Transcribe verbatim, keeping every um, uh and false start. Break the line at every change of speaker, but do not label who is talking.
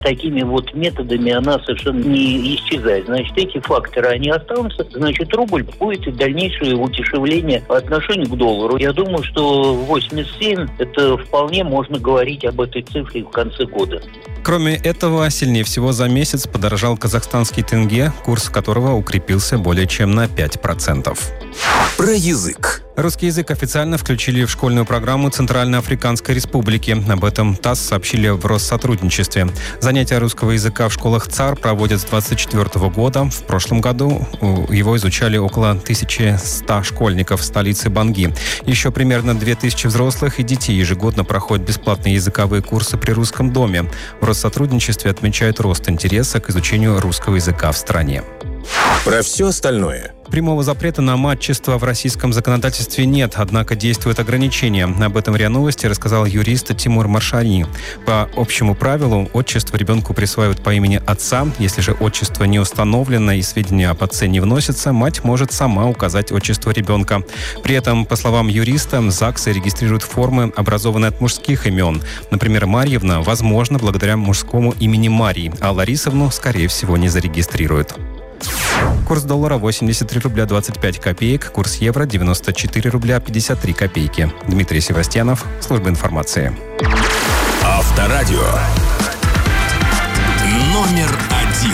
Такими вот методами она совершенно не исчезает. Значит, эти факторы, они останутся. Значит, рубль будет и дальнейшее удешевление по отношению к доллару. Я думаю, что восемьдесят семь, это вполне можно говорить об этой цифре в конце года.
Кроме этого, сильнее всего за месяц подорожал казахстанский тенге, курс которого укрепился более чем на пять процентов.
Про язык.
Русский язык официально включили в школьную программу Центральноафриканской Республики. Об этом ТАСС сообщили в Россотрудничестве. Занятия русского языка в школах ЦАР проводят с двадцать четвёртого года. В прошлом году его изучали около тысячи ста школьников в столице Банги. Еще примерно две тысячи взрослых и детей ежегодно проходят бесплатные языковые курсы при Русском доме. В Россотрудничестве отмечают рост интереса к изучению русского языка в стране.
Про все остальное.
Прямого запрета на матчество в российском законодательстве нет, однако действуют ограничения. Об этом РИА Новости рассказал юрист Тимур Маршани. По общему правилу, отчество ребенку присваивают по имени отца. Если же отчество не установлено и сведения об отце не вносятся, мать может сама указать отчество ребенка. При этом, по словам юриста, ЗАГСы регистрируют формы, образованные от мужских имен. Например, Марьевна, возможно, благодаря мужскому имени Марии, а Ларисовну, скорее всего, не зарегистрируют. Курс доллара восемьдесят три рубля двадцать пять копеек, курс евро девяносто четыре рубля пятьдесят три копейки. Дмитрий Севастьянов, служба информации.
Авторадио. Номер один.